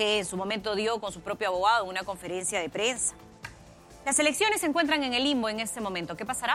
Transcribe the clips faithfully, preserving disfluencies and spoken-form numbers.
que en su momento dio con su propio abogado en una conferencia de prensa. Las elecciones se encuentran en el limbo en este momento. ¿Qué pasará?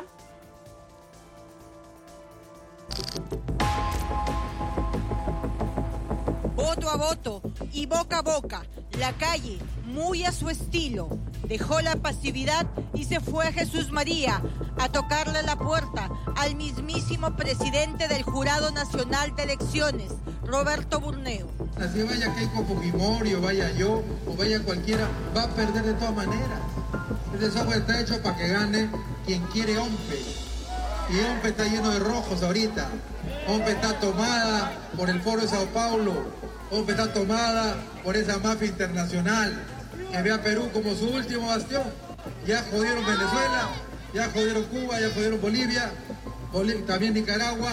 Voto a voto y boca a boca, la calle, muy a su estilo, dejó la pasividad y se fue a Jesús María a tocarle la puerta al mismísimo presidente del Jurado Nacional de Elecciones, Roberto Burneo. Así vaya Keiko Fujimori o vaya yo o vaya cualquiera, va a perder de todas maneras. Este software está hecho para que gane quien quiere OMPE. Y OMPE está lleno de rojos ahorita. OMPE está tomada por el Foro de Sao Paulo. OMPE está tomada por esa mafia internacional que ve a Perú como su último bastión. Ya jodieron Venezuela, ya jodieron Cuba, ya jodieron Bolivia, Bolivia también Nicaragua.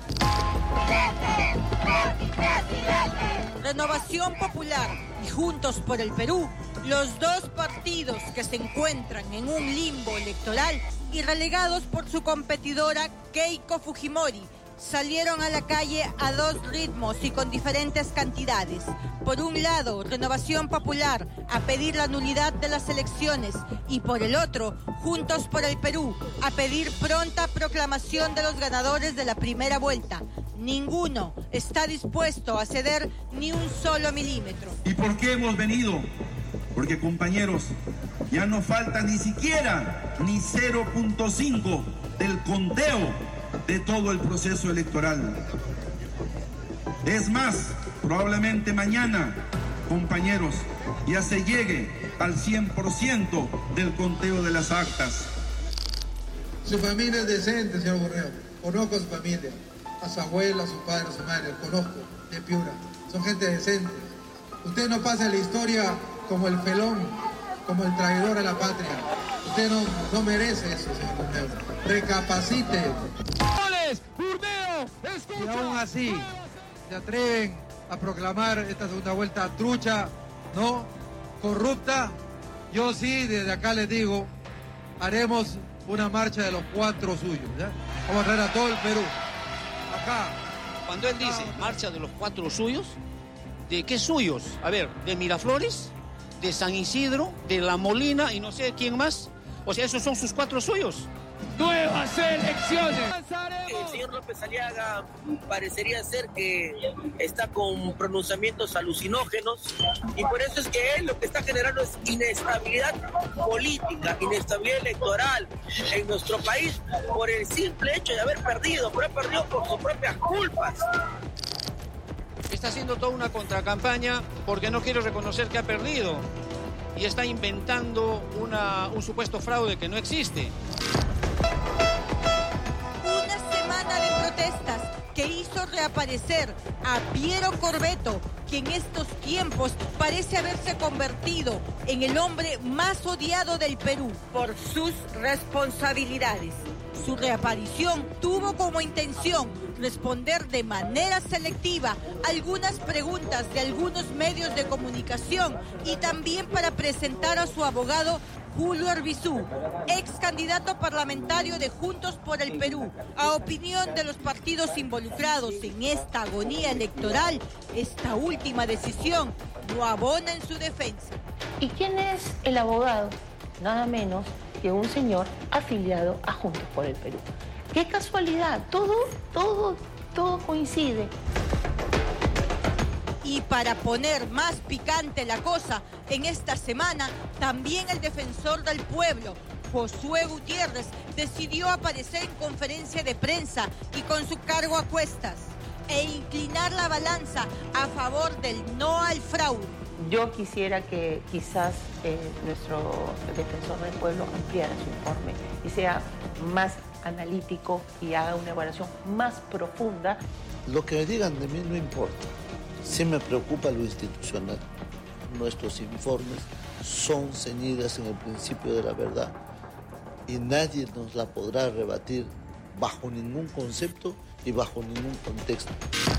Renovación Popular y Juntos por el Perú, los dos partidos que se encuentran en un limbo electoral y relegados por su competidora Keiko Fujimori, salieron a la calle a dos ritmos y con diferentes cantidades. Por un lado, Renovación Popular a pedir la nulidad de las elecciones y por el otro, Juntos por el Perú a pedir pronta proclamación de los ganadores de la primera vuelta. Ninguno está dispuesto a ceder ni un solo milímetro. ¿Y por qué hemos venido? Porque, compañeros, ya no falta ni siquiera ni cero punto cinco del conteo de todo el proceso electoral. Es más, probablemente mañana, compañeros, ya se llegue al cien por ciento del conteo de las actas. Su familia es decente, señor Borrell. Conozco a su familia, a su abuela, a su padre, a su madre, conozco, de Piura. Son gente decente. Usted no pasa en la historia como el felón, como el traidor a la patria. Usted no, no merece eso, señor Borrell. Recapacite. Y aún así se atreven a proclamar esta segunda vuelta trucha, ¿no? Corrupta. Yo sí, desde acá les digo, haremos una marcha de los cuatro suyos, ¿ya? Vamos a traer a todo el Perú. Acá. Cuando él dice marcha de los cuatro suyos, ¿de qué suyos? A ver, de Miraflores, de San Isidro, de La Molina y no sé quién más. O sea, esos son sus cuatro suyos. Nuevas elecciones. El señor López Aliaga parecería ser que está con pronunciamientos alucinógenos y por eso es que él lo que está generando es inestabilidad política, inestabilidad electoral en nuestro país por el simple hecho de haber perdido, pero ha perdido por sus propias culpas. Está haciendo toda una contracampaña porque no quiere reconocer que ha perdido y está inventando una, un supuesto fraude que no existe. Una semana de protestas que hizo reaparecer a Piero Corvetto, que en estos tiempos parece haberse convertido en el hombre más odiado del Perú por sus responsabilidades. Su reaparición tuvo como intención responder de manera selectiva algunas preguntas de algunos medios de comunicación y también para presentar a su abogado Julio Arbizu, ex candidato parlamentario de Juntos por el Perú. A opinión de los partidos involucrados en esta agonía electoral, esta última decisión no abona en su defensa. ¿Y quién es el abogado? Nada menos que un señor afiliado a Juntos por el Perú. ¡Qué casualidad! Todo, todo, todo coincide. Y para poner más picante la cosa, en esta semana también el defensor del pueblo, Josué Gutiérrez, decidió aparecer en conferencia de prensa y con su cargo a cuestas e inclinar la balanza a favor del no al fraude. Yo quisiera que quizás eh, nuestro defensor del pueblo ampliara su informe y sea más analítico y haga una evaluación más profunda. Lo que me digan de mí no importa. Sí me preocupa lo institucional. Nuestros informes son ceñidos en el principio de la verdad y nadie nos la podrá rebatir bajo ningún concepto y bajo ningún contexto.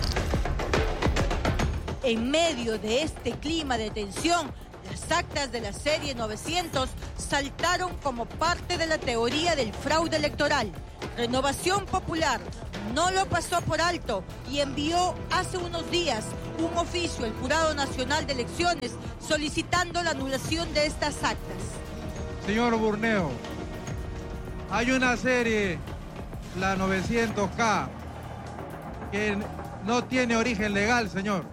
En medio de este clima de tensión, las actas de la serie novecientos saltaron como parte de la teoría del fraude electoral. Renovación Popular, no lo pasó por alto y envió hace unos días un oficio al Jurado Nacional de Elecciones solicitando la anulación de estas actas. Señor Burneo, hay una serie, la novecientos K, que no tiene origen legal, señor.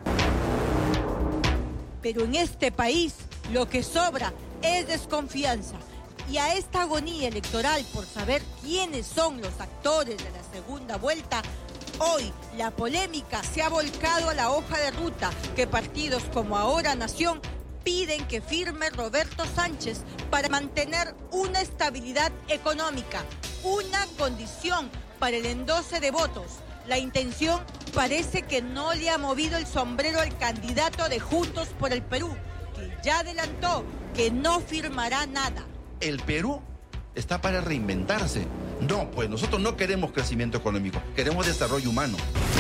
Pero en este país lo que sobra es desconfianza. Y a esta agonía electoral por saber quiénes son los actores de la segunda vuelta, hoy la polémica se ha volcado a la hoja de ruta que partidos como Ahora Nación piden que firme Roberto Sánchez para mantener una estabilidad económica, una condición para el endoce de votos. La intención parece que no le ha movido el sombrero al candidato de Juntos por el Perú, que ya adelantó que no firmará nada. El Perú está para reinventarse. No, pues nosotros no queremos crecimiento económico, queremos desarrollo humano.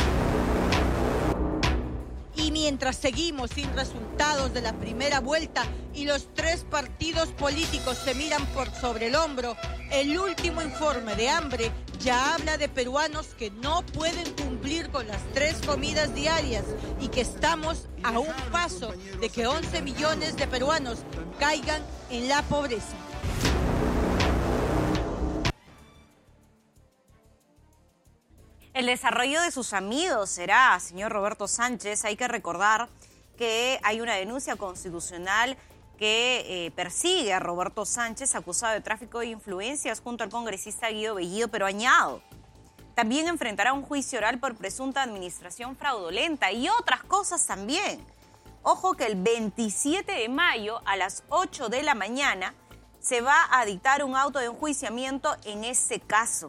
Y mientras seguimos sin resultados de la primera vuelta y los tres partidos políticos se miran por sobre el hombro, el último informe de hambre ya habla de peruanos que no pueden cumplir con las tres comidas diarias y que estamos a un paso de que once millones de peruanos caigan en la pobreza. El desarrollo de sus amigos será, señor Roberto Sánchez. Hay que recordar que hay una denuncia constitucional que eh, persigue a Roberto Sánchez, acusado de tráfico de influencias junto al congresista Guido Bellido, pero añado. También enfrentará un juicio oral por presunta administración fraudulenta y otras cosas también. Ojo que el veintisiete de mayo a las ocho de la mañana se va a dictar un auto de enjuiciamiento en ese caso.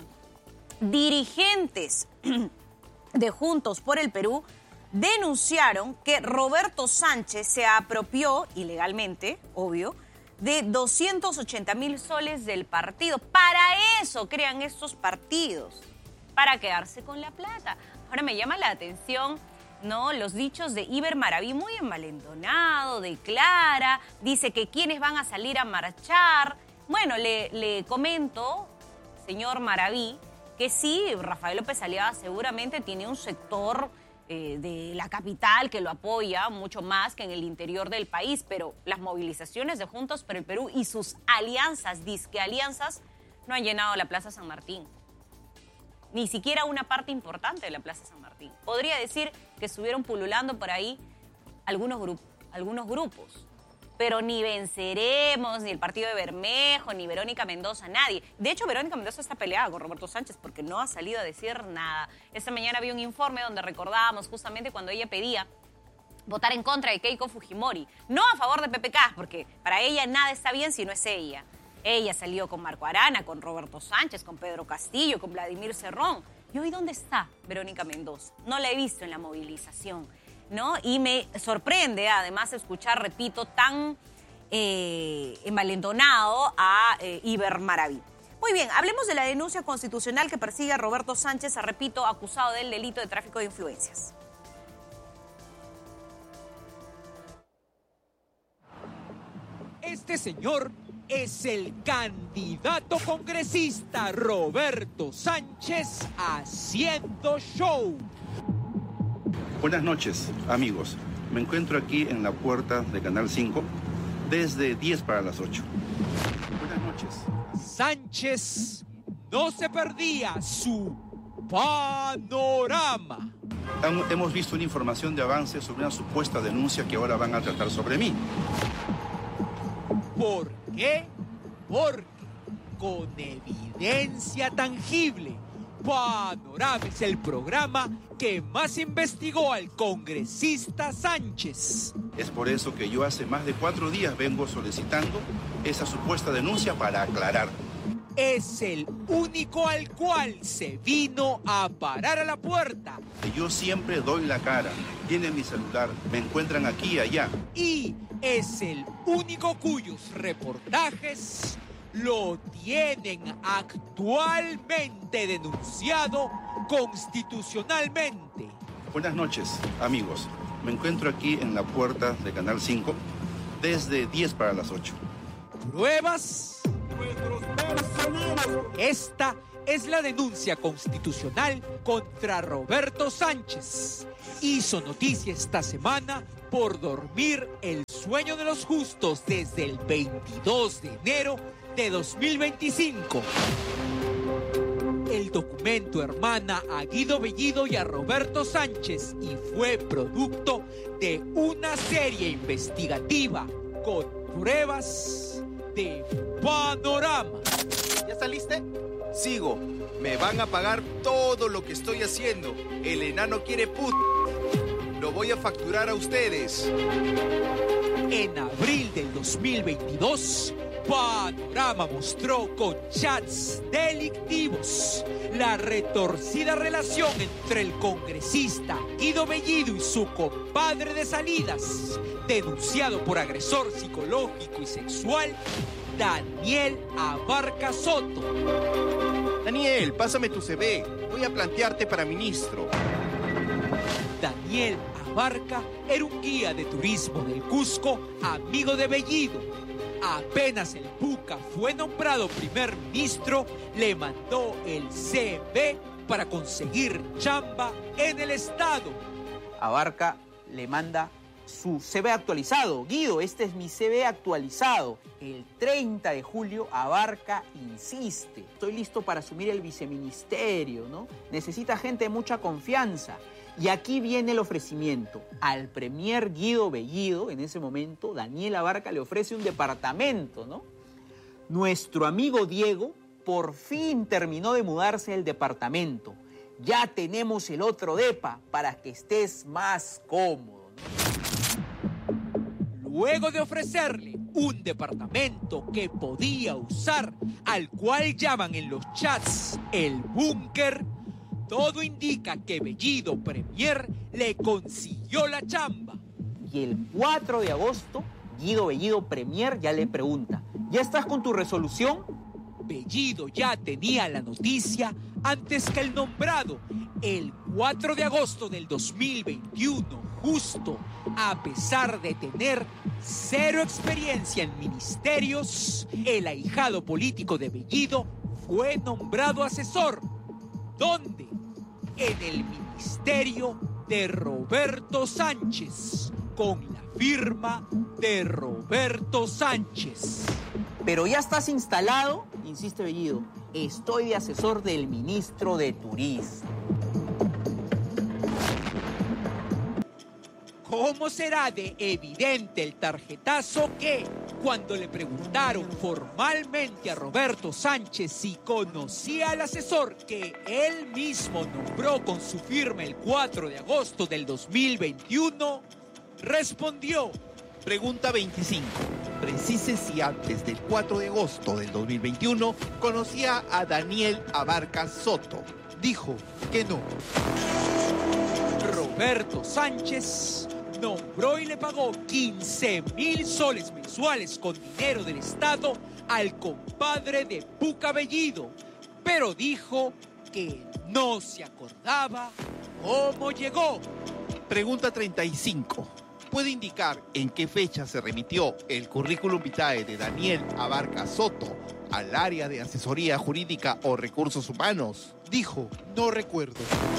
Dirigentes de Juntos por el Perú denunciaron que Roberto Sánchez se apropió, ilegalmente, obvio, de doscientos ochenta mil soles del partido. Para eso crean estos partidos, para quedarse con la plata. Ahora me llama la atención, ¿no?, los dichos de Iber Maraví, muy envalentonado, declara, dice que quienes van a salir a marchar. Bueno, le, le comento, señor Maraví, que sí, Rafael López Aliaga seguramente tiene un sector eh, de la capital que lo apoya mucho más que en el interior del país, pero las movilizaciones de Juntos por el Perú y sus alianzas, disque alianzas, no han llenado la Plaza San Martín. Ni siquiera una parte importante de la Plaza San Martín. Podría decir que estuvieron pululando por ahí algunos, grup algunos grupos. Pero ni Venceremos, ni el partido de Bermejo, ni Verónica Mendoza, nadie. De hecho, Verónica Mendoza está peleada con Roberto Sánchez porque no ha salido a decir nada. Esta mañana había un informe donde recordábamos justamente cuando ella pedía votar en contra de Keiko Fujimori. No a favor de P P K, porque para ella nada está bien si no es ella. Ella salió con Marco Arana, con Roberto Sánchez, con Pedro Castillo, con Vladimir Cerrón. ¿Y hoy dónde está Verónica Mendoza? No la he visto en la movilización, ¿no? Y me sorprende, además, escuchar, repito, tan eh, envalentonado a eh, Iber Maraví. Muy bien, hablemos de la denuncia constitucional que persigue a Roberto Sánchez, repito, acusado del delito de tráfico de influencias. Este señor es el candidato congresista Roberto Sánchez haciendo show. Buenas noches, amigos. Me encuentro aquí en la puerta de Canal cinco desde diez para las ocho. Buenas noches. Sánchez no se perdía su panorama. Hemos visto una información de avance sobre una supuesta denuncia que ahora van a tratar sobre mí. ¿Por qué? Porque con evidencia tangible, Panorama es el programa que más investigó al congresista Sánchez. Es por eso que yo hace más de cuatro días vengo solicitando esa supuesta denuncia para aclarar. Es el único al cual se vino a parar a la puerta. Yo siempre doy la cara. Tienen mi celular, me encuentran aquí y allá. Y es el único cuyos reportajes lo tienen actualmente denunciado constitucionalmente. Buenas noches, amigos. Me encuentro aquí en la puerta de Canal cinco desde diez para las ocho. ¿Pruebas? Esta es la denuncia constitucional contra Roberto Sánchez. Hizo noticia esta semana por dormir el sueño de los justos desde el veintidós de enero de dos mil veinticinco. El documento hermana a Guido Bellido y a Roberto Sánchez y fue producto de una serie investigativa con pruebas de Panorama. ¿Ya saliste? Sigo. Me van a pagar todo lo que estoy haciendo. El enano quiere put... Lo voy a facturar a ustedes. En abril del dos mil veintidós, Panorama mostró con chats delictivos la retorcida relación entre el congresista Guido Bellido y su compadre de salidas, denunciado por agresor psicológico y sexual, Daniel Abarca Soto. Daniel, pásame tu C V. Voy a plantearte para ministro. Daniel Abarca era un guía de turismo del Cusco, amigo de Bellido. Apenas el Puca fue nombrado primer ministro, le mandó el C V para conseguir chamba en el Estado. Abarca le manda su C V actualizado. Guido, este es mi C V actualizado. El treinta de julio, Abarca insiste. Estoy listo para asumir el viceministerio, ¿no? Necesita gente de mucha confianza. Y aquí viene el ofrecimiento. Al premier Guido Bellido, en ese momento, Daniel Abarca le ofrece un departamento, ¿no? Nuestro amigo Diego por fin terminó de mudarse al departamento. Ya tenemos el otro depa para que estés más cómodo, ¿no? Luego de ofrecerle un departamento que podía usar, al cual llaman en los chats el búnker, todo indica que Bellido Premier le consiguió la chamba. Y el cuatro de agosto, Guido Bellido Premier ya le pregunta, ¿ya estás con tu resolución? Bellido ya tenía la noticia antes que el nombrado. El cuatro de agosto del dos mil veintiuno, justo a pesar de tener cero experiencia en ministerios, el ahijado político de Bellido fue nombrado asesor. ¿Dónde? En el ministerio de Roberto Sánchez, con la firma de Roberto Sánchez. Pero ya estás instalado, insiste Bellido. Estoy de asesor del ministro de Turismo. ¿Cómo será de evidente el tarjetazo que, cuando le preguntaron formalmente a Roberto Sánchez si conocía al asesor que él mismo nombró con su firma el cuatro de agosto del dos mil veintiuno, respondió? Pregunta veinticinco. Precise si antes del cuatro de agosto del dos mil veintiuno conocía a Daniel Abarca Soto. Dijo que no. Roberto Sánchez nombró y le pagó quince mil soles mensuales con dinero del Estado al compadre de Puca Bellido, pero dijo que no se acordaba cómo llegó. Pregunta treinta y cinco. ¿Puede indicar en qué fecha se remitió el currículum vitae de Daniel Abarca Soto al área de asesoría jurídica o recursos humanos? Dijo, no recuerdo.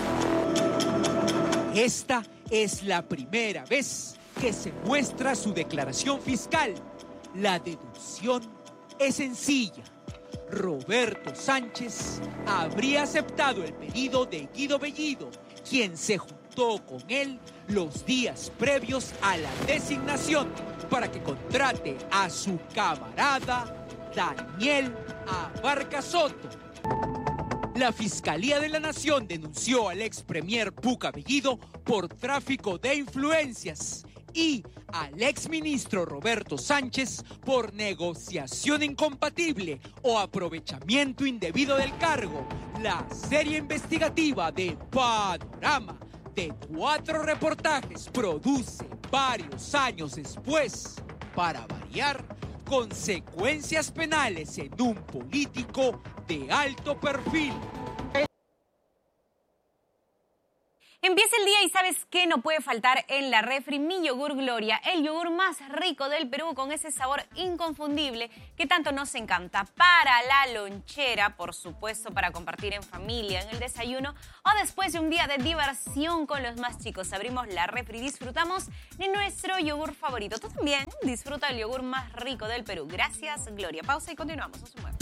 Esta es la primera vez que se muestra su declaración fiscal. La deducción es sencilla. Roberto Sánchez habría aceptado el pedido de Guido Bellido, quien se juntó con él los días previos a la designación para que contrate a su camarada Daniel Abarca Soto. La Fiscalía de la Nación denunció al ex premier Puca Bellido por tráfico de influencias y al ex ministro Roberto Sánchez por negociación incompatible o aprovechamiento indebido del cargo. La serie investigativa de Panorama, de cuatro reportajes, produce varios años después, para variar, consecuencias penales en un político de alto perfil. Empieza el día y sabe ¿Sabes qué no puede faltar en la refri? Mi yogur Gloria, el yogur más rico del Perú con ese sabor inconfundible que tanto nos encanta. Para la lonchera, por supuesto, para compartir en familia, en el desayuno o después de un día de diversión con los más chicos. Abrimos la refri y disfrutamos de nuestro yogur favorito. Tú también disfruta el yogur más rico del Perú. Gracias, Gloria. Pausa y continuamos. No se muevan.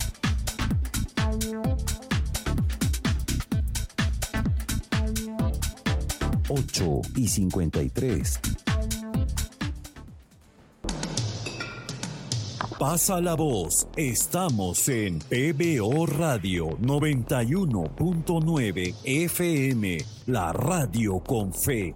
ocho y cincuenta y tres. Pasa la voz. Estamos en P B O Radio noventa y uno punto nueve F M, la radio con fe.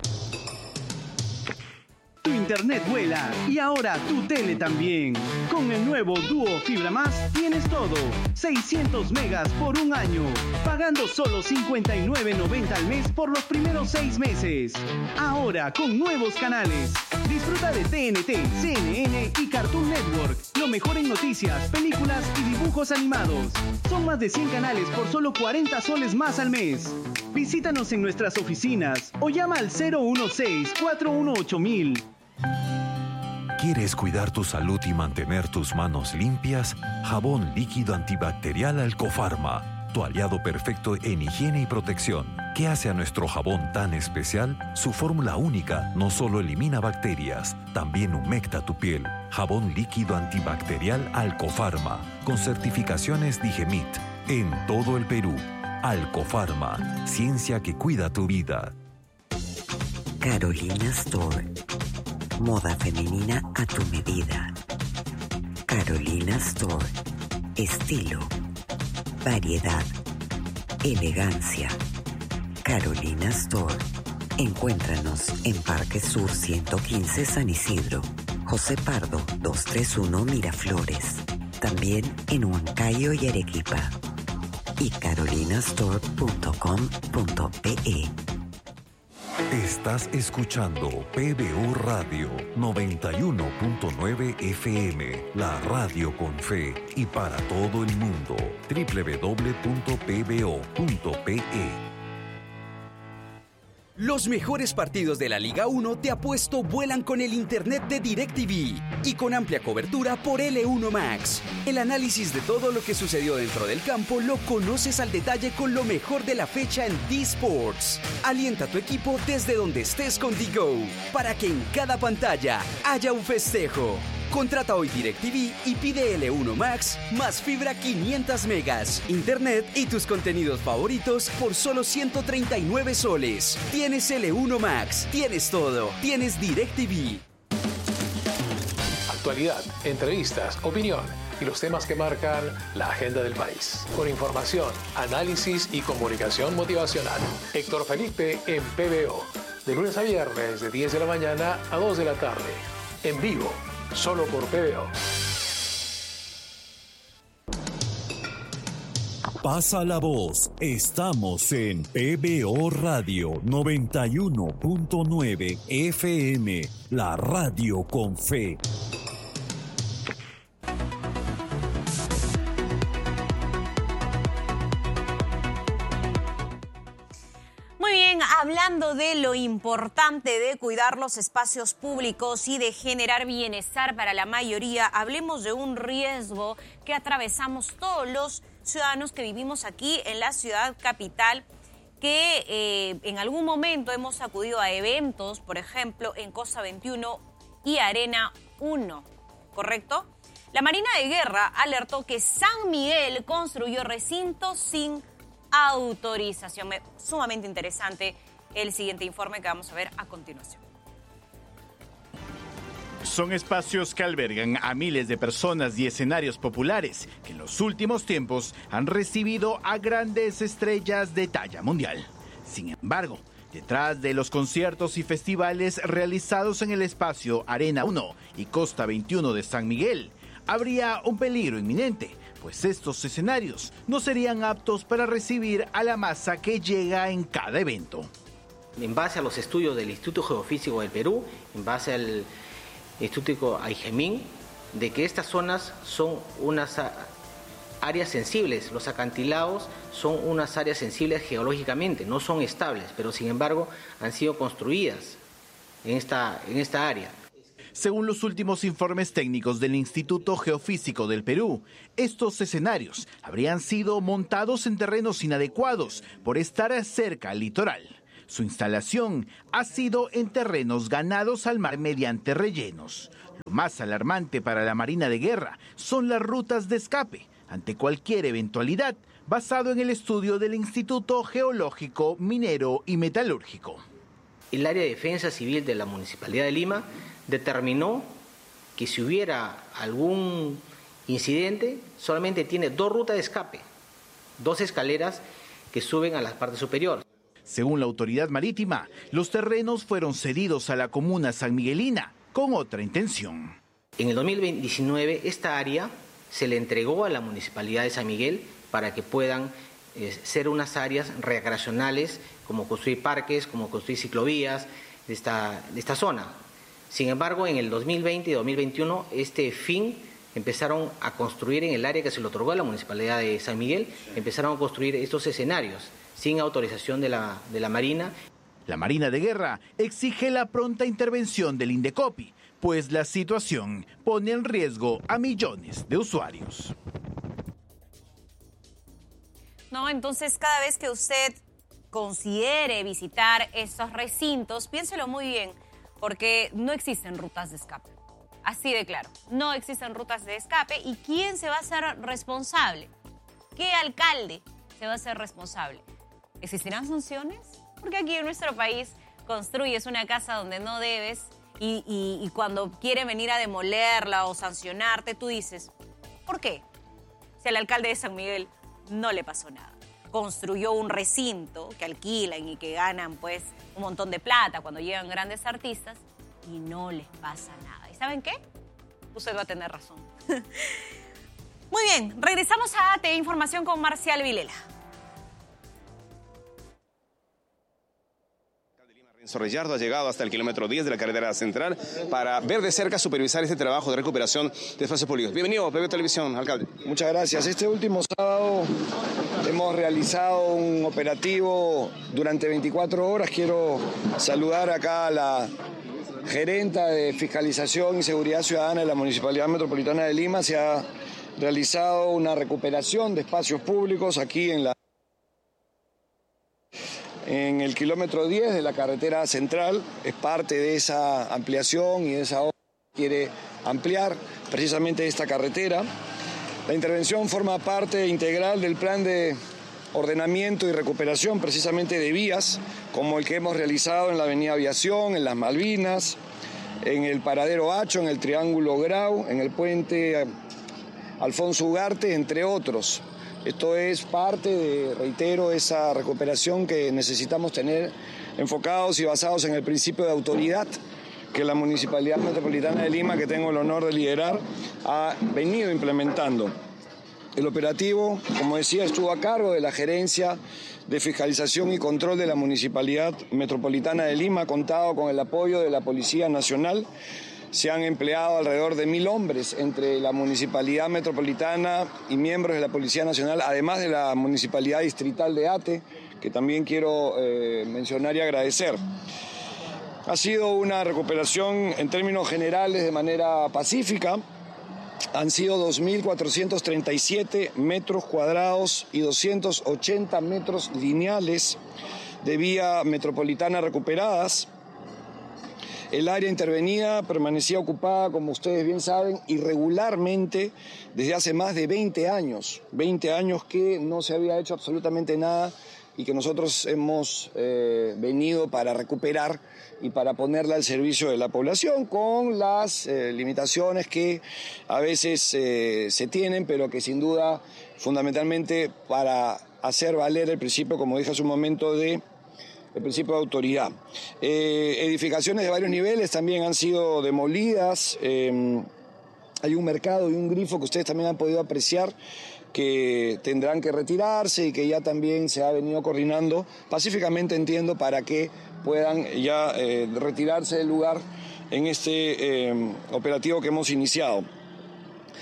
Tu internet vuela y ahora tu tele también. Con el nuevo Duo Fibra Más tienes todo. seiscientos megas por un año, pagando solo cincuenta y nueve noventa al mes por los primeros seis meses. Ahora con nuevos canales. Disfruta de T N T, C N N y Cartoon Network. Lo mejor en noticias, películas y dibujos animados. Son más de cien canales por solo cuarenta soles más al mes. Visítanos en nuestras oficinas o llama al cero uno seis, cuatro uno ocho mil. ¿Quieres cuidar tu salud y mantener tus manos limpias? Jabón líquido antibacterial Alcofarma, tu aliado perfecto en higiene y protección. ¿Qué hace a nuestro jabón tan especial? Su fórmula única no solo elimina bacterias, también humecta tu piel. Jabón líquido antibacterial Alcofarma, con certificaciones Digemit, en todo el Perú. Alcofarma, ciencia que cuida tu vida. Carolina Store. Moda femenina a tu medida. Carolina Store. Estilo, variedad, elegancia. Carolina Store. Encuéntranos en Parque Sur ciento quince San Isidro, José Pardo doscientos treinta y uno Miraflores. También en Huancayo y Arequipa. Y carolinastore punto com punto pe. Estás escuchando P B O Radio noventa y uno punto nueve F M, la radio con fe y para todo el mundo. doble u doble u doble u punto p b o punto pe. Los mejores partidos de la Liga uno te apuesto vuelan con el internet de DirecTV y con amplia cobertura por L uno Max. El análisis de todo lo que sucedió dentro del campo lo conoces al detalle con lo mejor de la fecha en D-Sports. Alienta a tu equipo desde donde estés con D-Go para que en cada pantalla haya un festejo. Contrata hoy DirecTV y pide L uno Max más fibra quinientos megas, internet y tus contenidos favoritos por solo ciento treinta y nueve soles. Tienes L uno Max, tienes todo, tienes DirecTV. Actualidad, entrevistas, opinión y los temas que marcan la agenda del país. Con información, análisis y comunicación motivacional. Héctor Felipe en P B O. De lunes a viernes de diez de la mañana a dos de la tarde. En vivo. Solo por P B O. Pasa la voz. Estamos en P B O Radio noventa y uno punto nueve F M, la radio con fe. Hablando de lo importante de cuidar los espacios públicos y de generar bienestar para la mayoría, hablemos de un riesgo que atravesamos todos los ciudadanos que vivimos aquí en la ciudad capital, que eh, en algún momento hemos acudido a eventos, por ejemplo, en Cosa veintiuno y Arena uno, ¿correcto? La Marina de Guerra alertó que San Miguel construyó recintos sin autorización. Sumamente interesante el siguiente informe que vamos a ver a continuación. Son espacios que albergan a miles de personas y escenarios populares que en los últimos tiempos han recibido a grandes estrellas de talla mundial. Sin embargo, detrás de los conciertos y festivales realizados en el espacio Arena uno y Costa veintiuno de San Miguel, habría un peligro inminente, pues estos escenarios no serían aptos para recibir a la masa que llega en cada evento. En base a los estudios del Instituto Geofísico del Perú, en base al Instituto Aijemín, de que estas zonas son unas áreas sensibles. Los acantilados son unas áreas sensibles geológicamente, no son estables, pero sin embargo han sido construidas en esta, en esta área. Según los últimos informes técnicos del Instituto Geofísico del Perú, estos escenarios habrían sido montados en terrenos inadecuados por estar cerca al litoral. Su instalación ha sido en terrenos ganados al mar mediante rellenos. Lo más alarmante para la Marina de Guerra son las rutas de escape ante cualquier eventualidad, basado en el estudio del Instituto Geológico, Minero y Metalúrgico. El área de defensa civil de la Municipalidad de Lima determinó que si hubiera algún incidente, solamente tiene dos rutas de escape, dos escaleras que suben a la parte superior. Según la autoridad marítima, los terrenos fueron cedidos a la comuna sanmiguelina con otra intención. En el dos mil diecinueve, esta área se le entregó a la Municipalidad de San Miguel para que puedan eh, ser unas áreas recreacionales, como construir parques, como construir ciclovías de esta, de esta zona. Sin embargo, en el dos mil veinte y dos mil veintiuno, este fin empezaron a construir en el área que se le otorgó a la Municipalidad de San Miguel, empezaron a construir estos escenarios sin autorización de la, de la Marina. La Marina de Guerra exige la pronta intervención del Indecopi, pues la situación pone en riesgo a millones de usuarios. No, entonces cada vez que usted considere visitar estos recintos, piénselo muy bien, porque no existen rutas de escape. Así de claro, no existen rutas de escape. ¿Y quién se va a hacer responsable? ¿Qué alcalde se va a hacer responsable? ¿Existirán sanciones? Porque aquí en nuestro país construyes una casa donde no debes y, y, y cuando quiere venir a demolerla o sancionarte, tú dices, ¿por qué? Si al alcalde de San Miguel no le pasó nada. Construyó un recinto que alquilan y que ganan pues un montón de plata cuando llegan grandes artistas y no les pasa nada. ¿Y saben qué? Usted va a tener razón. Muy bien, regresamos a A T E Información con Marcial Vilela. Renzo Reyardo ha llegado hasta el kilómetro diez de la carretera central para ver de cerca, supervisar este trabajo de recuperación de espacios públicos. Bienvenido, P B Televisión, alcalde. Muchas gracias. Este último sábado hemos realizado un operativo durante veinticuatro horas. Quiero saludar acá a la gerenta de Fiscalización y Seguridad Ciudadana de la Municipalidad Metropolitana de Lima. Se ha realizado una recuperación de espacios públicos aquí en la en el kilómetro diez de la carretera central. Es parte de esa ampliación y de esa obra que quiere ampliar precisamente esta carretera. La intervención forma parte integral del plan de ordenamiento y recuperación precisamente de vías, como el que hemos realizado en la avenida Aviación, en las Malvinas, en el paradero Hacho, en el Triángulo Grau, en el puente Alfonso Ugarte, entre otros. Esto es parte de, reitero, esa recuperación que necesitamos tener enfocados y basados en el principio de autoridad que la Municipalidad Metropolitana de Lima, que tengo el honor de liderar, ha venido implementando. El operativo, como decía, estuvo a cargo de la Gerencia de Fiscalización y Control de la Municipalidad Metropolitana de Lima, ha contado con el apoyo de la Policía Nacional. Se han empleado alrededor de mil hombres entre la Municipalidad Metropolitana y miembros de la Policía Nacional, además de la Municipalidad Distrital de A T E, que también quiero eh, mencionar y agradecer. Ha sido una recuperación en términos generales de manera pacífica. Han sido dos mil cuatrocientos treinta y siete metros cuadrados y doscientos ochenta metros lineales de vía metropolitana recuperadas. El área intervenida permanecía ocupada, como ustedes bien saben, irregularmente desde hace más de veinte años. veinte años que no se había hecho absolutamente nada y que nosotros hemos eh, venido para recuperar y para ponerla al servicio de la población con las eh, limitaciones que a veces eh, se tienen, pero que sin duda, fundamentalmente para hacer valer el principio, como dije hace un momento, de el principio de autoridad. Eh, edificaciones de varios niveles también han sido demolidas. Eh, hay un mercado y un grifo que ustedes también han podido apreciar que tendrán que retirarse y que ya también se ha venido coordinando pacíficamente, entiendo, para que puedan ya eh, retirarse del lugar en este eh, operativo que hemos iniciado.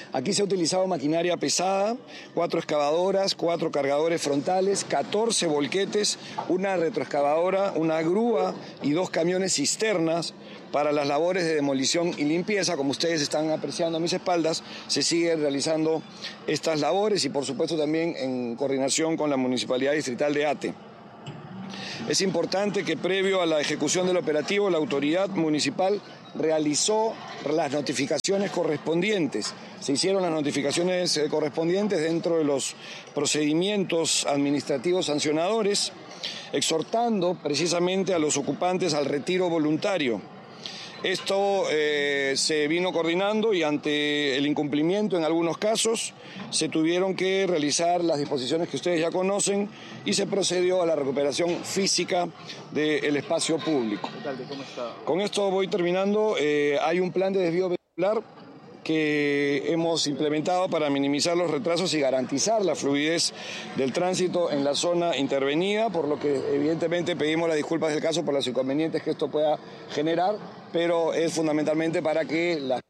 Aquí se ha utilizado maquinaria pesada, cuatro excavadoras, cuatro cargadores frontales, catorce volquetes, una retroexcavadora, una grúa y dos camiones cisternas para las labores de demolición y limpieza. Como ustedes están apreciando a mis espaldas, se siguen realizando estas labores y por supuesto también en coordinación con la Municipalidad Distrital de Ate. Es importante que previo a la ejecución del operativo, la autoridad municipal realizó las notificaciones correspondientes. Se hicieron las notificaciones correspondientes dentro de los procedimientos administrativos sancionadores, exhortando precisamente a los ocupantes al retiro voluntario. Esto eh, se vino coordinando y ante el incumplimiento en algunos casos se tuvieron que realizar las disposiciones que ustedes ya conocen y se procedió a la recuperación física del espacio público. ¿Cómo está? Con esto voy terminando. Eh, hay un plan de desvío vehicular que hemos implementado para minimizar los retrasos y garantizar la fluidez del tránsito en la zona intervenida, por lo que evidentemente pedimos las disculpas del caso por los inconvenientes que esto pueda generar, pero es fundamentalmente para que la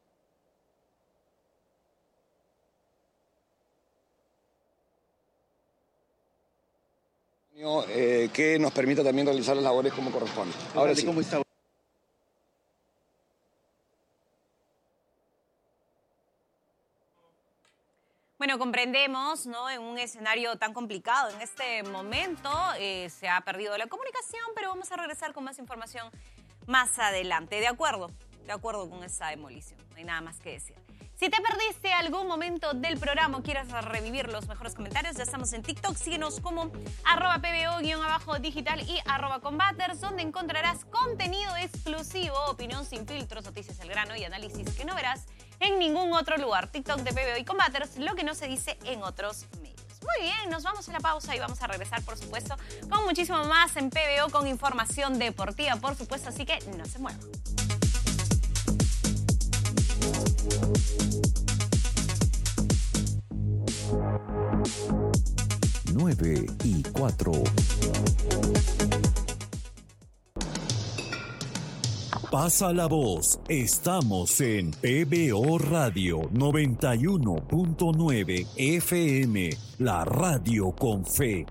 eh, que nos permita también realizar las labores como corresponde. Ahora sí. ¿Cómo está? Bueno, comprendemos, ¿no? En un escenario tan complicado, en este momento eh, se ha perdido la comunicación, pero vamos a regresar con más información más adelante. De acuerdo, de acuerdo con esa demolición, no hay nada más que decir. Si te perdiste algún momento del programa o quieres revivir los mejores comentarios, ya estamos en TikTok. Síguenos como arroba pbo-digital y arroba combaters, donde encontrarás contenido exclusivo, opinión sin filtros, noticias al grano y análisis que no verás en ningún otro lugar. TikTok de P B O y Combaters, lo que no se dice en otros medios. Muy bien, nos vamos a la pausa y vamos a regresar, por supuesto, con muchísimo más en P B O, con información deportiva, por supuesto, así que no se muevan. nueve y cuatro. Pasa la voz. Estamos en P B O Radio noventa y uno punto nueve F M, la radio con fe.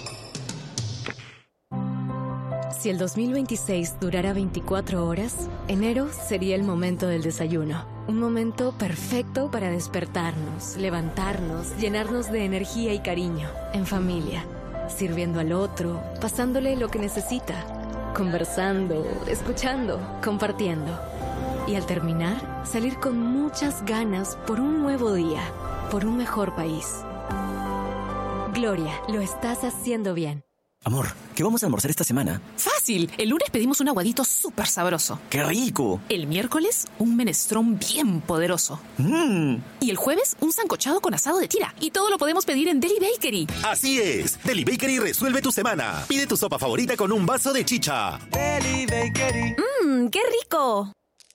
Si el dos mil veintiséis durara veinticuatro horas, enero sería el momento del desayuno. Un momento perfecto para despertarnos, levantarnos, llenarnos de energía y cariño, en familia, sirviendo al otro, pasándole lo que necesita, conversando, escuchando, compartiendo. Y al terminar, salir con muchas ganas por un nuevo día, por un mejor país. Gloria, lo estás haciendo bien. Amor, ¿qué vamos a almorzar esta semana? Fácil. El lunes pedimos un aguadito súper sabroso. ¡Qué rico! El miércoles, un menestrón bien poderoso. ¡Mmm! Y el jueves, un sancochado con asado de tira. Y todo lo podemos pedir en Deli Bakery. ¡Así es! Deli Bakery resuelve tu semana. Pide tu sopa favorita con un vaso de chicha. Deli Bakery. ¡Mmm, qué rico!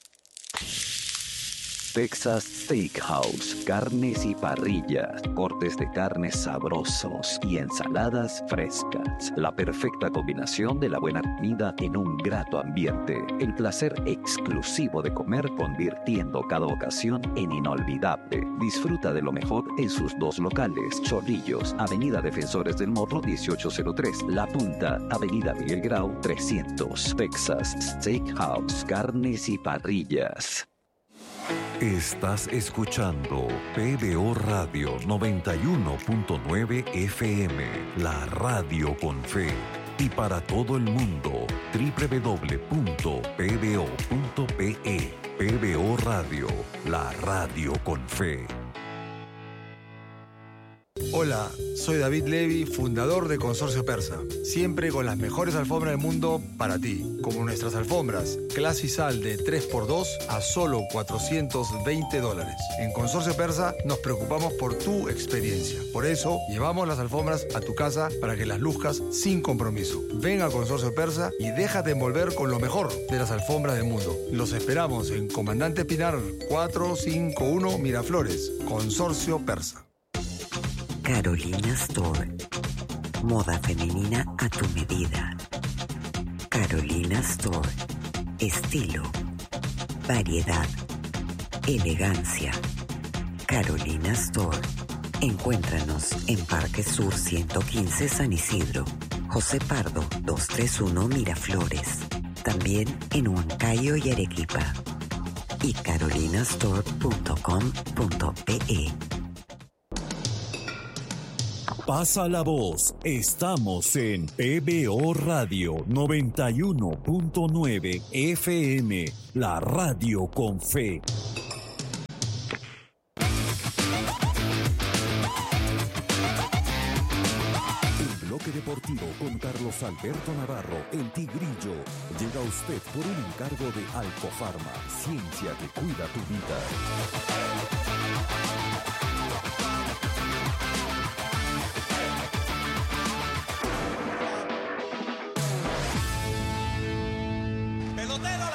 Texas Steakhouse, carnes y parrillas, cortes de carnes sabrosos y ensaladas frescas. La perfecta combinación de la buena comida en un grato ambiente. El placer exclusivo de comer, convirtiendo cada ocasión en inolvidable. Disfruta de lo mejor en sus dos locales. Chorrillos, Avenida Defensores del Morro dieciocho cero tres. La Punta, Avenida Miguel Grau trescientos. Texas Steakhouse, carnes y parrillas. Estás escuchando P B O Radio noventa y uno punto nueve F M, la radio con fe. Y para todo el mundo, doble u doble u doble u punto p b o punto p e. P B O Radio, la radio con fe. Hola, soy David Levy, fundador de Consorcio Persa. Siempre con las mejores alfombras del mundo para ti. Como nuestras alfombras, Clasisal de tres por dos a solo cuatrocientos veinte dólares. En Consorcio Persa nos preocupamos por tu experiencia. Por eso, llevamos las alfombras a tu casa para que las luzcas sin compromiso. Ven a Consorcio Persa y déjate envolver con lo mejor de las alfombras del mundo. Los esperamos en Comandante Pinar cuatrocientos cincuenta y uno Miraflores. Consorcio Persa. Carolina Store. Moda femenina a tu medida. Carolina Store. Estilo, variedad, elegancia. Carolina Store. Encuéntranos en Parque Sur ciento quince San Isidro, José Pardo doscientos treinta y uno Miraflores, también en Huancayo y Arequipa, y carolinastore punto com punto pe. Pasa la voz, estamos en P B O Radio noventa y uno punto nueve F M, la radio con fe. Deportivo con Carlos Alberto Navarro, el Tigrillo, llega a usted por un encargo de Alcofarma, ciencia que cuida tu vida.